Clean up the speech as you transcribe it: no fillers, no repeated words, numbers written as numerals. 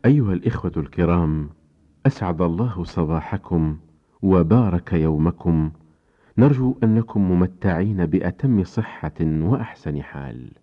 أيها الإخوة الكرام، أسعد الله صباحكم وبارك يومكم. نرجو أنكم ممتعين بأتم صحة وأحسن حال.